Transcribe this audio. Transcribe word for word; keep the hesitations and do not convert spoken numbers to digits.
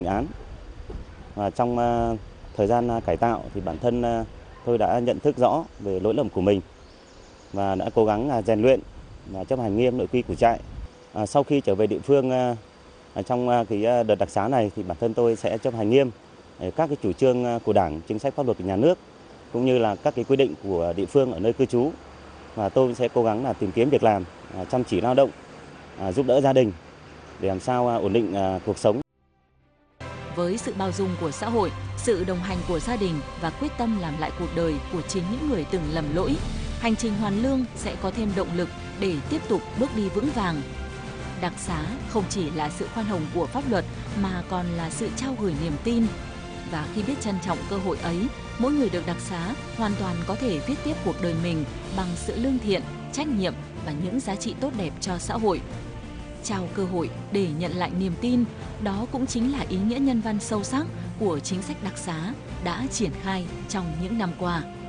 án. Và trong uh, thời gian uh, cải tạo thì bản thân uh, tôi đã nhận thức rõ về lỗi lầm của mình và đã cố gắng uh, rèn luyện và chấp hành nghiêm nội quy của trại. Uh, sau khi trở về địa phương uh, trong uh, cái uh, đợt đặc xá này thì bản thân tôi sẽ chấp hành nghiêm uh, các cái chủ trương uh, của Đảng, chính sách pháp luật của nhà nước cũng như là các cái quy định của địa phương ở nơi cư trú. Và tôi sẽ cố gắng là tìm kiếm việc làm, uh, chăm chỉ lao động, uh, giúp đỡ gia đình để làm sao uh, ổn định uh, cuộc sống. Với sự bao dung của xã hội, sự đồng hành của gia đình và quyết tâm làm lại cuộc đời của chính những người từng lầm lỗi, hành trình hoàn lương sẽ có thêm động lực để tiếp tục bước đi vững vàng. Đặc xá không chỉ là sự khoan hồng của pháp luật mà còn là sự trao gửi niềm tin. Và khi biết trân trọng cơ hội ấy, mỗi người được đặc xá hoàn toàn có thể viết tiếp cuộc đời mình bằng sự lương thiện, trách nhiệm và những giá trị tốt đẹp cho xã hội. Trao cơ hội để nhận lại niềm tin, đó cũng chính là ý nghĩa nhân văn sâu sắc của chính sách đặc xá đã triển khai trong những năm qua.